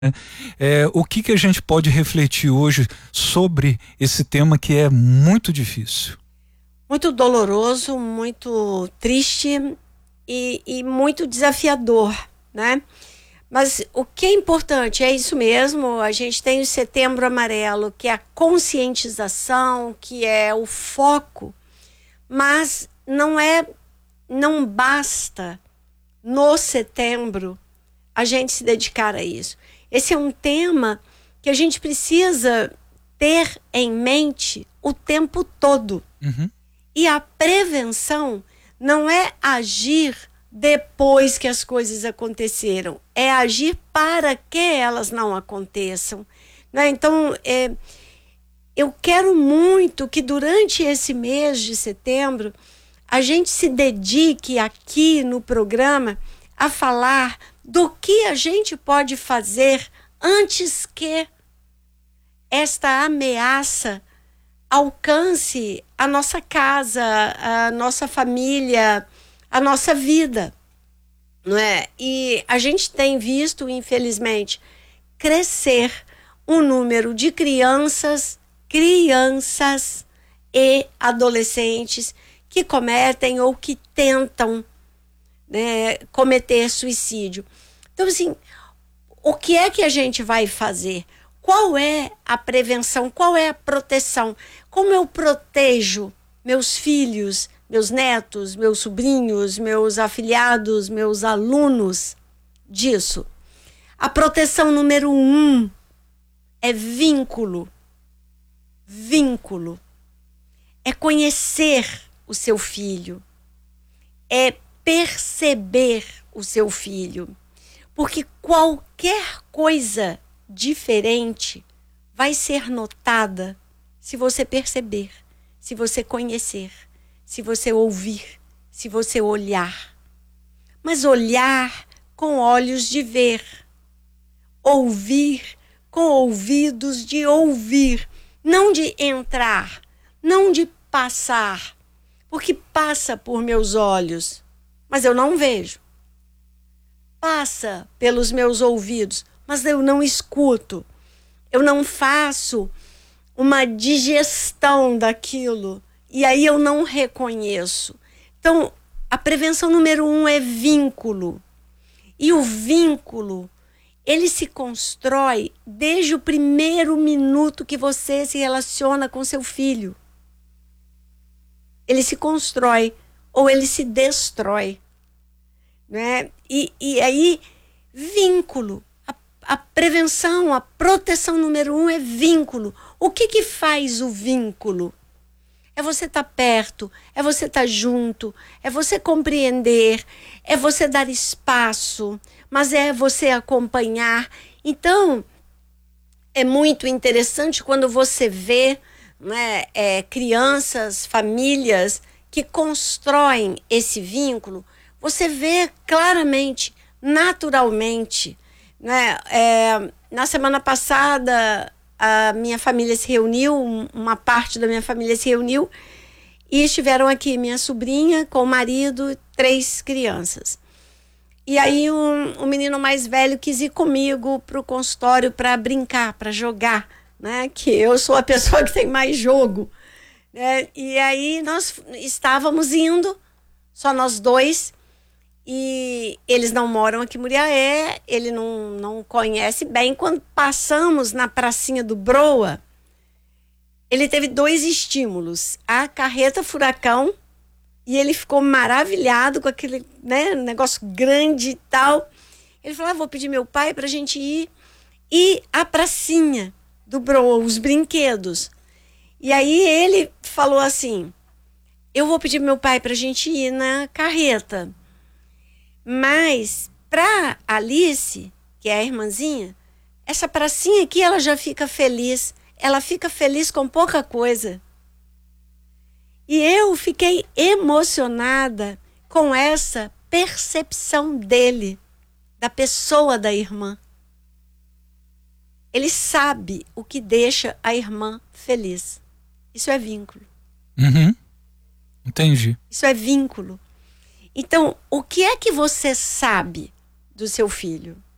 O que a gente pode refletir hoje sobre esse tema que é muito difícil? Muito doloroso, muito triste e muito desafiador, né? Mas o que é importante é isso mesmo. A gente tem o Setembro Amarelo, que é a conscientização, que é o foco, mas não basta no setembro a gente se dedicar a isso. Esse é um tema que a gente precisa ter em mente o tempo todo. Uhum. E a prevenção não é agir depois que as coisas aconteceram, é agir para que elas não aconteçam, né? Então, eu quero muito que durante esse mês de setembro a gente se dedique aqui no programa a falar do que a gente pode fazer antes que esta ameaça alcance a nossa casa, a nossa família, a nossa vida, não é? E a gente tem visto, infelizmente, crescer o número de crianças e adolescentes que cometem ou que tentam, né, cometer suicídio. Então, assim, o que é que a gente vai fazer? Qual é a prevenção? Qual é a proteção? Como eu protejo meus filhos, meus netos, meus sobrinhos, meus afilhados, meus alunos disso? A proteção número 1 é vínculo. Vínculo. É conhecer o seu filho. É perceber o seu filho. Porque qualquer coisa diferente vai ser notada se você perceber, se você conhecer, se você ouvir, se você olhar. Mas olhar com olhos de ver, ouvir com ouvidos de ouvir, não de entrar, não de passar, porque passa por meus olhos, mas eu não vejo. Passa pelos meus ouvidos, mas eu não escuto. Eu não faço uma digestão daquilo e aí eu não reconheço. Então, a prevenção número 1 é vínculo. E o vínculo, ele se constrói desde o primeiro minuto que você se relaciona com seu filho. Ele se constrói ou ele se destrói, né? E aí, vínculo. A prevenção, a proteção número 1 é vínculo. O que faz o vínculo? É você estar perto, é você estar junto, é você compreender, é você dar espaço, mas é você acompanhar. Então, é muito interessante quando você vê, né, crianças, famílias que constroem esse vínculo, você vê claramente, naturalmente, né? Na semana passada, a minha família se reuniu, uma parte da minha família se reuniu e estiveram aqui minha sobrinha com o marido, 3 crianças. E aí o menino mais velho quis ir comigo para o consultório para brincar, para jogar, né? Que eu sou a pessoa que tem mais jogo, né? E aí nós estávamos indo, só nós dois, e eles não moram aqui em Muriaé, ele não conhece bem. Quando passamos na pracinha do Broa, ele teve 2 estímulos, a carreta furacão, e ele ficou maravilhado com aquele, né, negócio grande e tal. Ele falou, vou pedir meu pai pra gente ir, e a pracinha do Broa, os brinquedos. E aí ele falou assim, eu vou pedir meu pai pra gente ir na carreta. Mas para Alice, que é a irmãzinha, essa pracinha aqui ela já fica feliz. Ela fica feliz com pouca coisa. E eu fiquei emocionada com essa percepção dele, da pessoa da irmã. Ele sabe o que deixa a irmã feliz. Isso é vínculo. Uhum. Entendi. Isso é vínculo. Então, o que é que você sabe do seu filho?